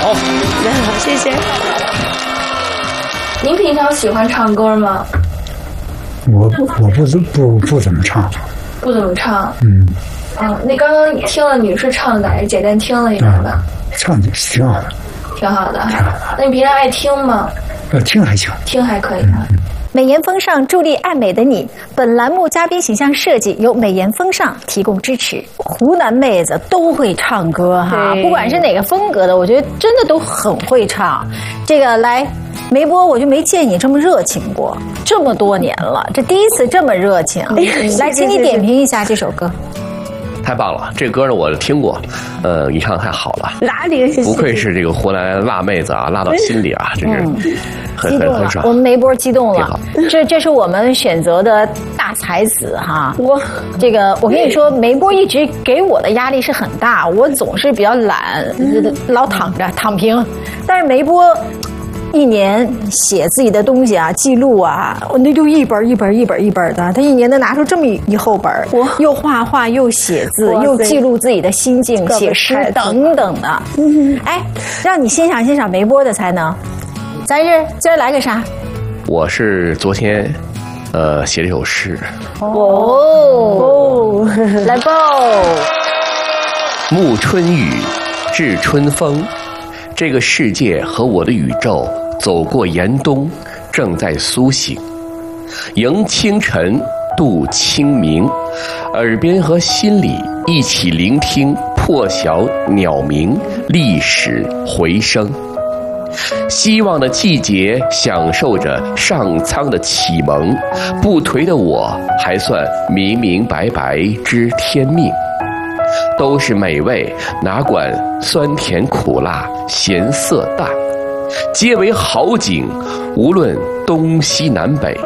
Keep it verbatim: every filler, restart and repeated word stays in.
好， 好，谢谢。 您平常喜欢唱歌吗？ 我我不不不怎么唱。 不怎么唱。 嗯。 嗯，那刚刚听了女士唱的，简单听了一下吧。 唱的挺好的。 挺好的。挺好的。那你平常爱听吗？ 呃，听还行。 听还可以。 嗯。 美颜风尚助力爱美的你，本栏目嘉宾形象设计由美颜风尚提供支持。湖南妹子都会唱歌哈，不管是哪个风格的，我觉得真的都很会唱。这个来，梅波，我就没见你这么热情过，这么多年了，这第一次这么热情。来，请你点评一下这首歌。 太棒了，这歌呢我听过，呃，你唱的太好了， 哪里？ 不愧是这个湖南辣妹子啊，辣到心里啊，真是很激动了。我们梅波激动了，这这是我们选择的大才子哈。我这个我跟你说，梅波一直给我的压力是很大，我总是比较懒，老躺着躺平，但是梅波。一年写自己的东西啊，记录啊，那就一本一本一本一本的。他一年能拿出这么一厚本，又画画又写字，又记录自己的心境，写诗等等的。哎，让你欣赏欣赏梅波的才能。咱这今儿来个啥？ 我是昨天，呃，写了一首诗。 哦，来吧。 暮春雨，至春风，这个世界和我的宇宙。走过严冬，正在苏醒，迎清晨，度清明，耳边和心里一起聆听破晓鸟鸣，历史回声。希望的季节，享受着上苍的启蒙，不颓的我还算明明白白知天命。都是美味，哪管酸甜苦辣咸涩淡，皆为好景，无论东西南北。